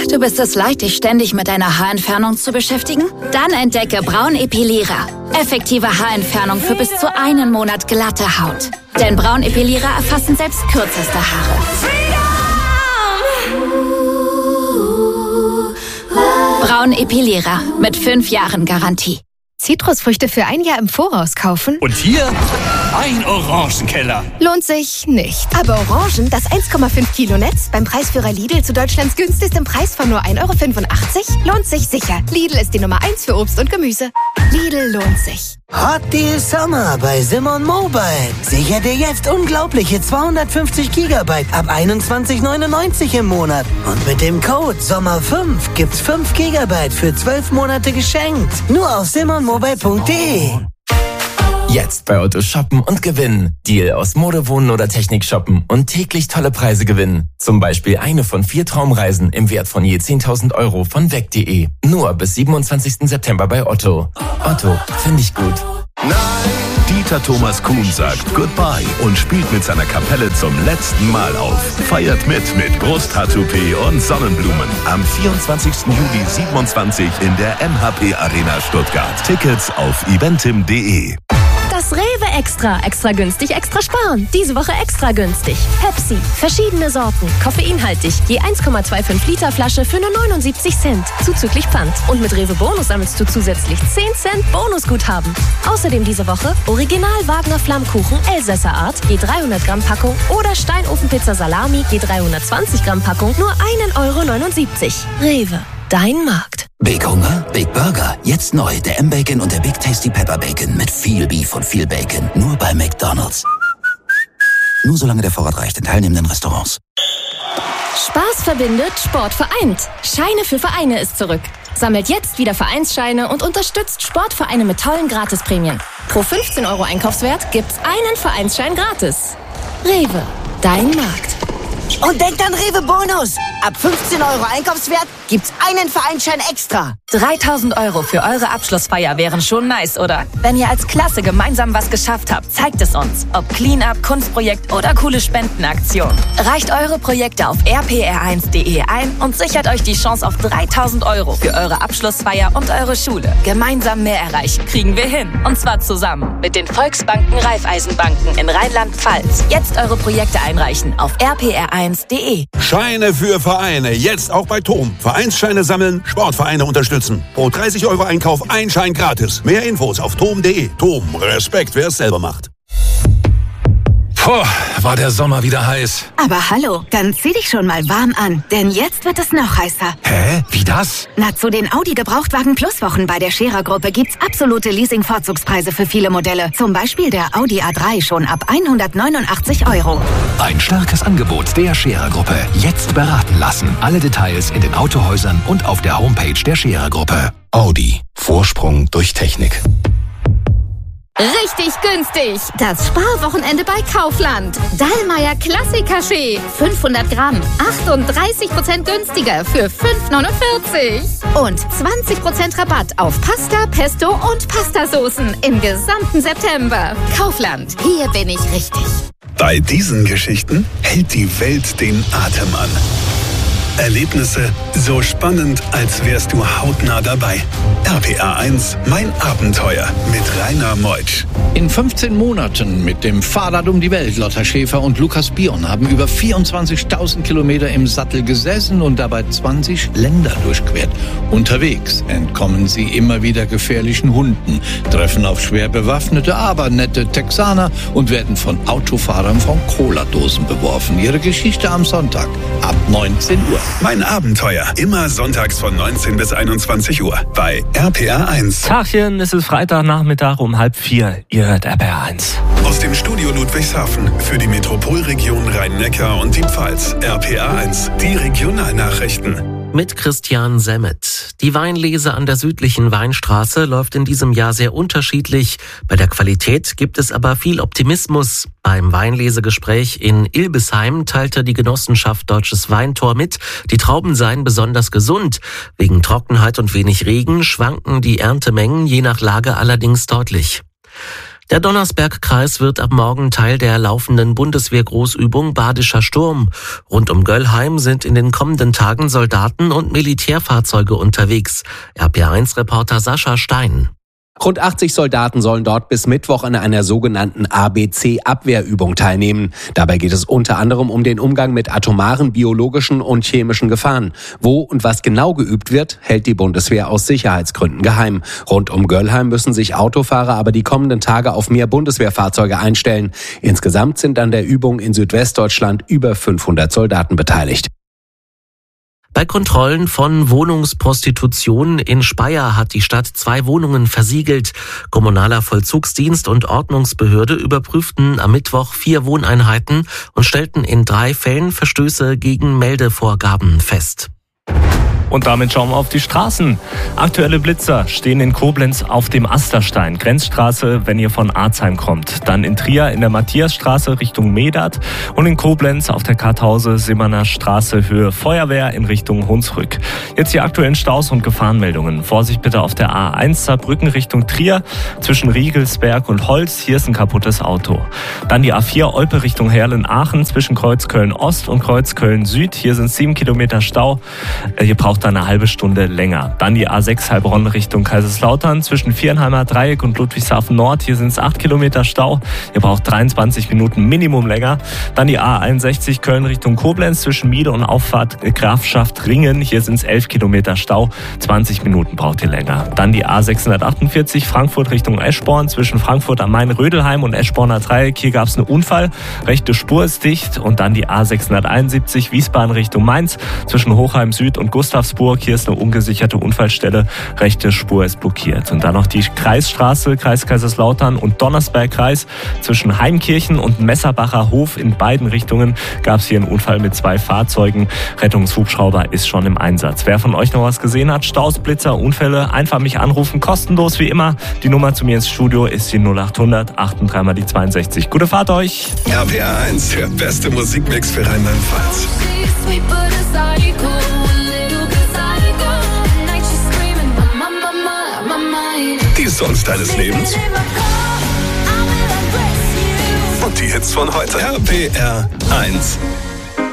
Du bist es leid, dich ständig mit deiner Haarentfernung zu beschäftigen? Dann entdecke Braun Epilierer. Effektive Haarentfernung für bis zu 1 Monat glatte Haut. Denn Braun Epilierer erfassen selbst kürzeste Haare. Braun Epilierer mit 5 Jahren Garantie. Zitrusfrüchte für 1 Jahr im Voraus kaufen? Und hier ein Orangenkeller. Lohnt sich nicht. Aber Orangen, das 1,5 Kilo Netz beim Preisführer Lidl zu Deutschlands günstigstem Preis von nur 1,85 € lohnt sich sicher. Lidl ist die Nummer 1 für Obst und Gemüse. Lidl lohnt sich. Hot Deal Summer bei Simon Mobile. Sicher dir jetzt unglaubliche 250 Gigabyte ab 21,99 im Monat. Und mit dem Code SOMMER5 gibt's 5 Gigabyte für 12 Monate geschenkt. Nur auf simonmobile.de. Jetzt bei Otto shoppen und gewinnen. Deal aus Mode, Wohnen oder Technik shoppen und täglich tolle Preise gewinnen. Zum Beispiel eine von 4 Traumreisen im Wert von je 10.000 € von weg.de. Nur bis 27. September bei Otto. Otto, finde ich gut. Dieter Thomas Kuhn sagt Goodbye und spielt mit seiner Kapelle zum letzten Mal auf. Feiert mit Brusttattoo-P und Sonnenblumen. Am 24. Juli 27 in der MHP Arena Stuttgart. Tickets auf eventim.de. Das Rewe Extra. Extra günstig, extra sparen. Diese Woche extra günstig. Pepsi. Verschiedene Sorten. Koffeinhaltig. Je 1,25 Liter Flasche für nur 79 Cent. Zuzüglich Pfand. Und mit Rewe Bonus sammelst du zusätzlich 10 Cent Bonusguthaben. Außerdem diese Woche Original Wagner Flammkuchen Elsässer Art. Je 300 Gramm Packung. Oder Steinofenpizza Salami. Je 320 Gramm Packung. Nur 1,79 €. Rewe. Dein Markt. Big Hunger, Big Burger. Jetzt neu der M-Bacon und der Big Tasty Pepper Bacon mit viel Beef und viel Bacon. Nur bei McDonald's. Nur solange der Vorrat reicht in teilnehmenden Restaurants. Spaß verbindet, Sport vereint. Scheine für Vereine ist zurück. Sammelt jetzt wieder Vereinsscheine und unterstützt Sportvereine mit tollen Gratisprämien. Pro 15 € Einkaufswert gibt's einen Vereinsschein gratis. Rewe, dein Markt. Und denkt an Rewe Bonus. Ab 15 € Einkaufswert gibt's einen Vereinsschein extra. 3.000 € für eure Abschlussfeier wären schon nice, oder? Wenn ihr als Klasse gemeinsam was geschafft habt, zeigt es uns. Ob Cleanup, Kunstprojekt oder coole Spendenaktion. Reicht eure Projekte auf rpr1.de ein und sichert euch die Chance auf 3.000 € für eure Abschlussfeier und eure Schule. Gemeinsam mehr erreichen kriegen wir hin. Und zwar zusammen mit den Volksbanken Raiffeisenbanken in Rheinland-Pfalz. Jetzt eure Projekte einreichen auf rpr1.de. Scheine für Vereine, jetzt auch bei TOM. Vereinsscheine sammeln, Sportvereine unterstützen. Pro 30 € Einkauf ein Schein gratis. Mehr Infos auf tom.de. TOM, Respekt, wer es selber macht. Puh, war der Sommer wieder heiß. Aber hallo, dann zieh dich schon mal warm an, denn jetzt wird es noch heißer. Hä? Wie das? Na, zu den Audi Gebrauchtwagen Plus Wochen bei der Scherer-Gruppe gibt's absolute Leasing-Vorzugspreise für viele Modelle. Zum Beispiel der Audi A3 schon ab 189 €. Ein starkes Angebot der Scherer-Gruppe. Jetzt beraten lassen. Alle Details in den Autohäusern und auf der Homepage der Scherer-Gruppe. Audi. Vorsprung durch Technik. Richtig günstig. Das Sparwochenende bei Kaufland. Dallmayr Klassik-Kaffee. 500 Gramm. 38% günstiger für 5,49 €. Und 20% Rabatt auf Pasta, Pesto und Pastasoßen im gesamten September. Kaufland. Hier bin ich richtig. Bei diesen Geschichten hält die Welt den Atem an. Erlebnisse so spannend, als wärst du hautnah dabei. RPR1, mein Abenteuer mit Rainer Meutsch. In 15 Monaten mit dem Fahrrad um die Welt, Lotta Schäfer und Lukas Bion haben über 24.000 Kilometer im Sattel gesessen und dabei 20 Länder durchquert. Unterwegs entkommen sie immer wieder gefährlichen Hunden, treffen auf schwer bewaffnete, aber nette Texaner und werden von Autofahrern von Cola-Dosen beworfen. Ihre Geschichte am Sonntag ab 19 Uhr. Mein Abenteuer, immer sonntags von 19 bis 21 Uhr bei RPR1. Tachchen, es ist Freitagnachmittag um 3:30. Ihr hört RPR1. Aus dem Studio Ludwigshafen für die Metropolregion Rhein-Neckar und die Pfalz. RPR1, die Regionalnachrichten. Mit Christian Semmet. Die Weinlese an der südlichen Weinstraße läuft in diesem Jahr sehr unterschiedlich. Bei der Qualität gibt es aber viel Optimismus. Beim Weinlesegespräch in Ilbesheim teilte die Genossenschaft Deutsches Weintor mit, die Trauben seien besonders gesund. Wegen Trockenheit und wenig Regen schwanken die Erntemengen je nach Lage allerdings deutlich. Der Donnersbergkreis wird ab morgen Teil der laufenden Bundeswehr-Großübung Badischer Sturm. Rund um Göllheim sind in den kommenden Tagen Soldaten und Militärfahrzeuge unterwegs. RPA1-Reporter Sascha Stein. Rund 80 Soldaten sollen dort bis Mittwoch an einer sogenannten ABC-Abwehrübung teilnehmen. Dabei geht es unter anderem um den Umgang mit atomaren, biologischen und chemischen Gefahren. Wo und was genau geübt wird, hält die Bundeswehr aus Sicherheitsgründen geheim. Rund um Göllheim müssen sich Autofahrer aber die kommenden Tage auf mehr Bundeswehrfahrzeuge einstellen. Insgesamt sind an der Übung in Südwestdeutschland über 500 Soldaten beteiligt. Bei Kontrollen von Wohnungsprostitution in Speyer hat die Stadt 2 Wohnungen versiegelt. Kommunaler Vollzugsdienst und Ordnungsbehörde überprüften am Mittwoch 4 Wohneinheiten und stellten in 3 Fällen Verstöße gegen Meldevorgaben fest. Und damit schauen wir auf die Straßen. Aktuelle Blitzer stehen in Koblenz auf dem Asterstein, Grenzstraße, wenn ihr von Arzheim kommt. Dann in Trier in der Matthiasstraße Richtung Medat und in Koblenz auf der Karthause-Simmerner Straße Höhe Feuerwehr in Richtung Hunsrück. Jetzt die aktuellen Staus und Gefahrenmeldungen. Vorsicht bitte auf der A1 Saarbrücken Richtung Trier zwischen Riegelsberg und Holz. Hier ist ein kaputtes Auto. Dann die A4 Olpe Richtung Herlen-Aachen zwischen Kreuzköln Ost und Kreuzköln Süd. Hier sind 7 Kilometer Stau. Ihr braucht eine halbe Stunde länger. Dann die A6 Heilbronn Richtung Kaiserslautern zwischen Vierenheimer Dreieck und Ludwigshafen Nord. Hier sind es 8 Kilometer Stau. Ihr braucht 23 Minuten Minimum länger. Dann die A61 Köln Richtung Koblenz zwischen Miede und Auffahrt Grafschaft Ringen. Hier sind es 11 Kilometer Stau. 20 Minuten braucht ihr länger. Dann die A648 Frankfurt Richtung Eschborn zwischen Frankfurt am Main Rödelheim und Eschborner Dreieck. Hier gab es einen Unfall. Rechte Spur ist dicht. Und dann die A671 Wiesbaden Richtung Mainz zwischen Hochheim Süd und Gustavsburg. Hier ist eine ungesicherte Unfallstelle. Rechte Spur ist blockiert. Und dann noch die Kreisstraße, Kreis Kaiserslautern und Donnersbergkreis zwischen Heimkirchen und Messerbacher Hof. In beiden Richtungen gab es hier einen Unfall mit 2 Fahrzeugen. Rettungshubschrauber ist schon im Einsatz. Wer von euch noch was gesehen hat, Staus, Blitzer, Unfälle, einfach mich anrufen. Kostenlos wie immer. Die Nummer zu mir ins Studio ist die 0800 83 mal die 62. Gute Fahrt euch. RPA1, der beste Musikmix für Rheinland-Pfalz. Die Songs deines Lebens und die Hits von heute. RPR 1.